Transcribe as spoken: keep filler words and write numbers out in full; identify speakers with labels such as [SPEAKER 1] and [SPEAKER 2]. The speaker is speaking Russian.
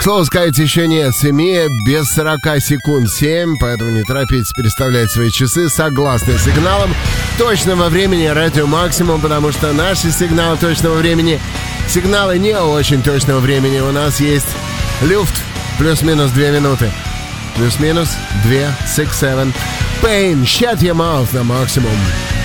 [SPEAKER 1] К слову сказать, еще нет семи, без сорока секунд семь, поэтому не торопитесь переставлять свои часы согласно сигналам точного времени Радио Максимум, потому что наши сигналы точного времени, сигналы не очень точного времени, у нас есть люфт, плюс-минус две минуты. Плюс-минус две, six, seven. Pain, shut your mouth на максимум.